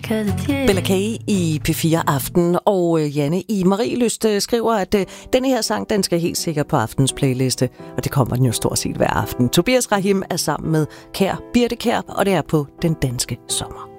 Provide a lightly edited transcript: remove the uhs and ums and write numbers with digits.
Bella K i P4 Aften, og Janne i Marielyst skriver, at denne her sang, den skal helt sikkert på aftens playliste, og det kommer den jo stort set hver aften. Tobias Rahim er sammen med Kær Birte Kjær, og det er på Den Danske Sommer.